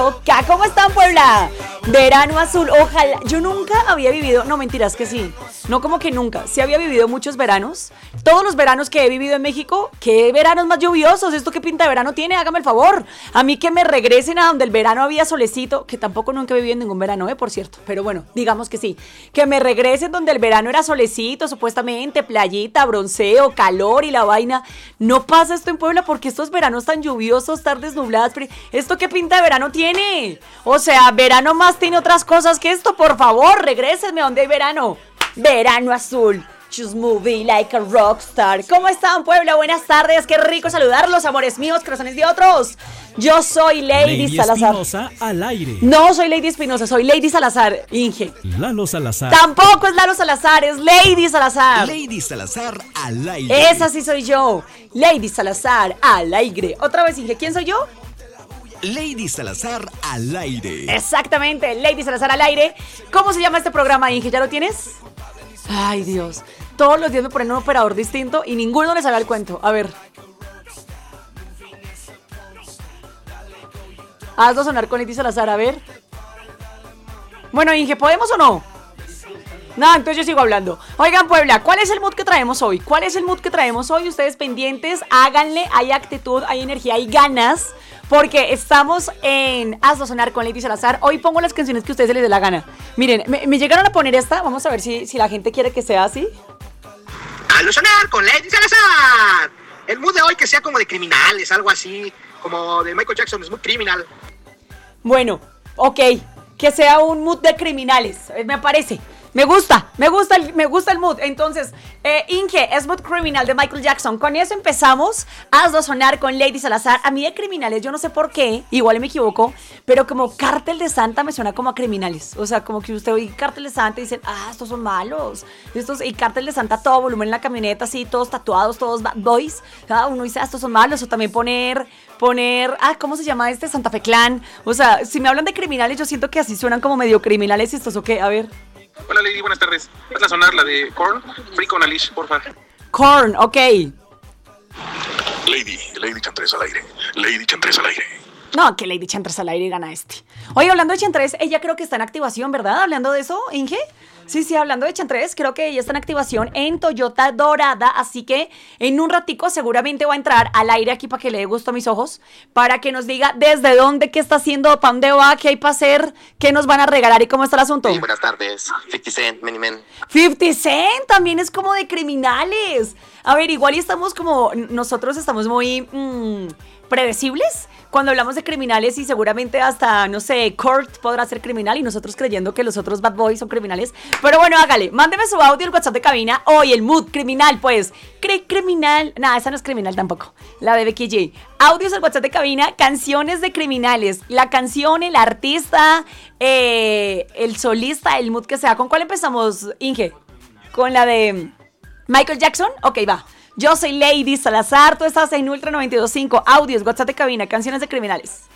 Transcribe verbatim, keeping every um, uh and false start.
loca. ¿Cómo están, Puebla? Verano azul, ojalá. Yo nunca había vivido, no mentiras que sí, no como que nunca, sí había vivido muchos veranos. Todos los veranos que he vivido en México, qué veranos más lluviosos. ¿Esto qué pinta de verano tiene? Hágame el favor. A mí que me regresen a donde el verano había solecito, que tampoco nunca he vivido en ningún verano, eh, por cierto. Pero bueno, digamos que sí. Que me regresen donde el verano era solecito, supuestamente, playita, bronceo, calor y la vaina. No pasa esto en Puebla porque estos veranos tan lluviosos, tardes nubladas, pero ¿esto qué pinta de verano tiene? O sea, verano más tiene otras cosas que esto, por favor, regrésenme donde hay verano. Verano azul. Just moving like a rockstar. ¿Cómo están, Puebla? Buenas tardes, qué rico saludarlos, amores míos, corazones de otros. Yo soy Lady, Lady Salazar. Espinosa al aire. No soy Lady Espinosa, soy Lady Salazar, Inge. Lalo Salazar. Tampoco es Lalo Salazar, es Lady Salazar. Lady Salazar al aire. Esa sí soy yo, Lady Salazar al aire. Otra vez, Inge, ¿quién soy yo? Lady Salazar al aire. Exactamente, Lady Salazar al aire. ¿Cómo se llama este programa, Inge? ¿Ya lo tienes? Ay, Dios. Todos los días me ponen un operador distinto y ninguno le sabe el cuento. A ver. Hazlo sonar con Lady Salazar, a ver. Bueno, Inge, ¿podemos o no? No, entonces yo sigo hablando. Oigan, Puebla, ¿cuál es el mood que traemos hoy? ¿Cuál es el mood que traemos hoy? Ustedes pendientes, háganle, hay actitud, hay energía, hay ganas. Porque estamos en Hazlo Sonar con Lady Salazar. Hoy pongo las canciones que a ustedes se les dé la gana. Miren, me, me llegaron a poner esta. Vamos a ver si, si la gente quiere que sea así. Hazlo Sonar con Lady Salazar. El mood de hoy que sea como de criminales, algo así. Como de Michael Jackson, es muy criminal. Bueno, ok. Que sea un mood de criminales, me parece. Me gusta, me gusta el, me gusta el mood. Entonces, eh, Inge, Smooth Criminal de Michael Jackson. Con eso empezamos. Hazlo Sonar con Lady Salazar. A mí de criminales, yo no sé por qué, igual me equivoco, pero como Cártel de Santa me suena como a criminales. O sea, como que usted oye Cártel de Santa y dicen, ah, estos son malos. Estos, y Cártel de Santa, todo volumen en la camioneta, así, todos tatuados, todos bad boys. Ah, uno dice, ah, estos son malos. O también poner, poner, ah, ¿cómo se llama este? Santa Fe Clan. O sea, si me hablan de criminales, yo siento que así suenan como medio criminales. ¿Y estos o qué? A ver. Hola, Lady, buenas tardes. Vas a sonar la de Korn, Free con Alice, porfa. Korn, ok. Lady, Lady Chantres al aire. Lady Chantres al aire. No, que Lady Chantres al aire gana este. Oye, hablando de Chantres, ella creo que está en activación, ¿verdad? Hablando de eso, Inge. Sí, sí, hablando de Chantres, creo que ella está en activación en Toyota Dorada, así que en un ratico seguramente va a entrar al aire aquí para que le dé gusto a mis ojos, para que nos diga desde dónde, qué está haciendo, para dónde va, qué hay para hacer, qué nos van a regalar y cómo está el asunto. Sí, buenas tardes. cincuenta Cent, Many Men. cincuenta Cent también es como de criminales. A ver, igual y estamos como, nosotros estamos muy mmm, predecibles cuando hablamos de criminales y seguramente hasta, no sé, Kurt podrá ser criminal y nosotros creyendo que los otros bad boys son criminales. Pero bueno, hágale, mándeme su audio al WhatsApp de cabina. Hoy el mood criminal, pues. Cri criminal. Nah, esa no es criminal tampoco. La de Becky G. Audios al WhatsApp de cabina, canciones de criminales. La canción, el artista, eh, el solista, el mood que sea. ¿Con cuál empezamos, Inge? ¿Con la de Michael Jackson? Ok, va. Yo soy Lady Salazar, tú estás en Ultra noventa y dos punto cinco, audios, WhatsApp de cabina, canciones de criminales.